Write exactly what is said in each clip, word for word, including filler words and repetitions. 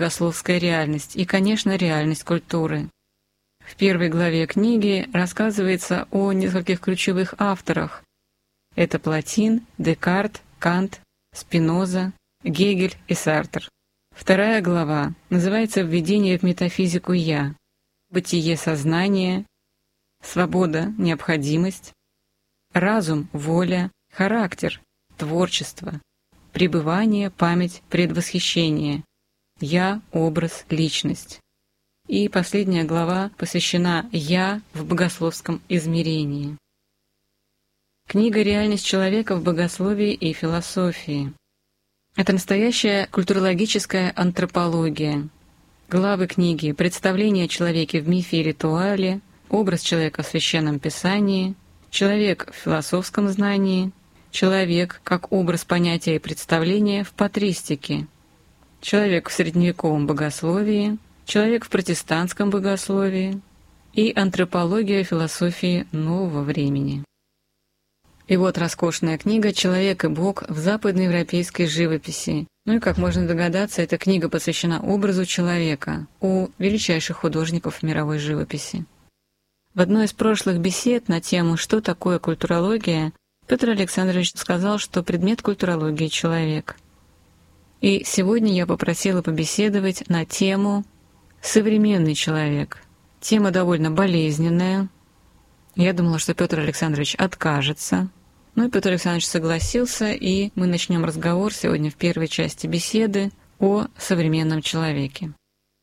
богословская реальность и, конечно, реальность культуры. В первой главе книги рассказывается о нескольких ключевых авторах. Это Платин, Декарт, Кант, Спиноза, Гегель и Сартр. Вторая глава называется «Введение в метафизику Я», «Бытие сознания», «Свобода, необходимость», «Разум, воля», «Характер», «Творчество», «Пребывание, память, предвосхищение», «Я, образ, личность». И последняя глава посвящена «Я» в богословском измерении. Книга «Реальность человека в богословии и философии». Это настоящая культурологическая антропология. Главы книги «Представление о человеке в мифе и ритуале», «Образ человека в священном писании», «Человек в философском знании», «Человек как образ понятия и представления в патристике», «Человек в средневековом богословии», «Человек в протестантском богословии» и «Антропология философии нового времени». И вот роскошная книга «Человек и Бог в западноевропейской живописи». Ну и, как можно догадаться, эта книга посвящена образу человека у величайших художников мировой живописи. В одной из прошлых бесед на тему «Что такое культурология» Петр Александрович сказал, что предмет культурологии — человек. И сегодня я попросила побеседовать на тему «Современный человек». Тема довольно болезненная. Я думала, что Петр Александрович откажется. Ну и Петр Александрович согласился, и мы начнем разговор сегодня в первой части беседы о современном человеке.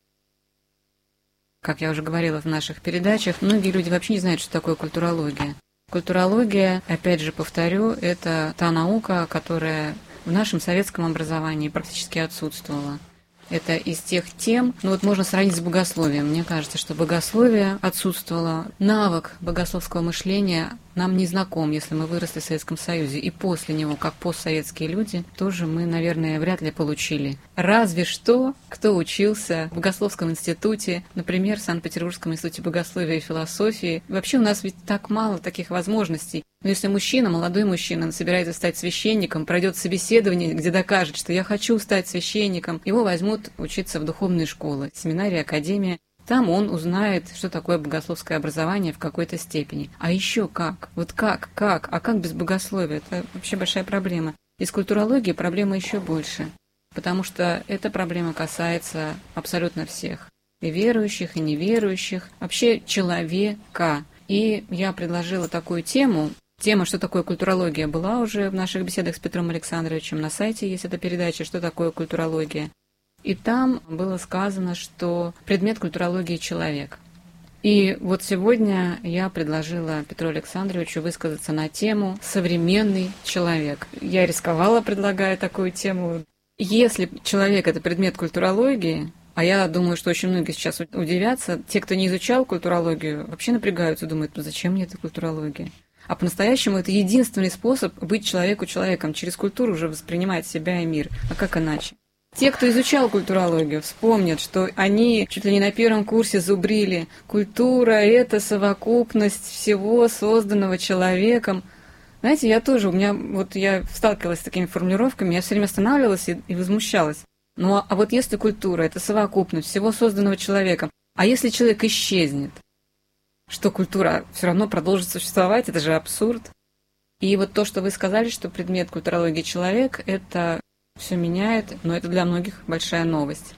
Как я уже говорила в наших передачах, многие люди вообще не знают, что такое культурология. Культурология, опять же повторю, это та наука, которая в нашем советском образовании практически отсутствовала. Это из тех тем, ну вот можно сравнить с богословием. Мне кажется, что богословие отсутствовало. Навык богословского мышления нам не знаком, если мы выросли в Советском Союзе. И после него, как постсоветские люди, тоже мы, наверное, вряд ли получили. Разве что, кто учился в Богословском институте, например, в Санкт-Петербургском институте богословия и философии. Вообще у нас ведь так мало таких возможностей. Но если мужчина, молодой мужчина, собирается стать священником, пройдет собеседование, где докажет, что я хочу стать священником, его возьмут учиться в духовные школы, семинарии, академия. Там он узнает, что такое богословское образование в какой-то степени. А еще как? Вот как? Как? А как без богословия? Это вообще большая проблема. И с культурологией проблема еще больше. Потому что эта проблема касается абсолютно всех. И верующих, и неверующих. Вообще человека. И я предложила такую тему. Тема «Что такое культурология» была уже в наших беседах с Петром Александровичем. На сайте есть эта передача «Что такое культурология». И там было сказано, что предмет культурологии — человек. И вот сегодня я предложила Петру Александровичу высказаться на тему «Современный человек». Я рисковала, предлагая такую тему. Если человек — это предмет культурологии, а я думаю, что очень многие сейчас удивятся, те, кто не изучал культурологию, вообще напрягаются, думают, ну зачем мне эта культурология? А по-настоящему это единственный способ быть человеку человеком, через культуру уже воспринимать себя и мир. А как иначе? Те, кто изучал культурологию, вспомнят, что они чуть ли не на первом курсе зубрили: культура — это совокупность всего, созданного человеком. Знаете, я тоже, у меня, вот я сталкивалась с такими формулировками, я все время останавливалась и, и возмущалась. Ну а, а вот если культура — это совокупность всего, созданного человеком, а если человек исчезнет, что культура все равно продолжит существовать, это же абсурд. И вот то, что вы сказали, что предмет культурологии — человек, это все меняет, но это для многих большая новость.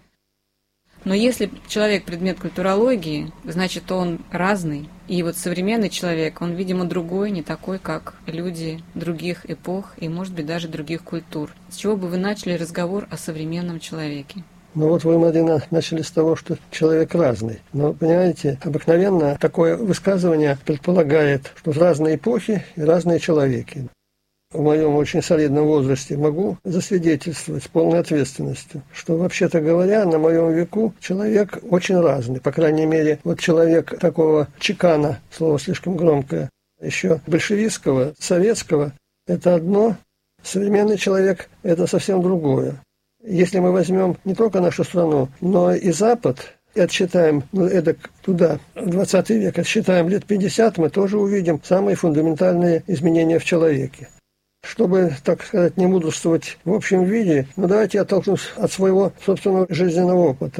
Но если человек предмет культурологии, значит, он разный. И вот современный человек, он, видимо, другой, не такой, как люди других эпох и, может быть, даже других культур. С чего бы вы начали разговор о современном человеке? Ну вот вы, Марина, начали с того, что человек разный. Но, понимаете, обыкновенно такое высказывание предполагает, что в разные эпохи и разные человеки. В моем очень солидном возрасте могу засвидетельствовать с полной ответственностью, что, вообще-то говоря, на моем веку человек очень разный. По крайней мере, вот человек такого чекана, слово слишком громкое, еще большевистского, советского, это одно, современный человек – это совсем другое. Если мы возьмем не только нашу страну, но и Запад, и отсчитаем, ну, эдак туда, в двадцатый век, отсчитаем лет пятьдесят, мы тоже увидим самые фундаментальные изменения в человеке. Чтобы, так сказать, не мудрствовать в общем виде, ну давайте я оттолкнусь от своего собственного жизненного опыта.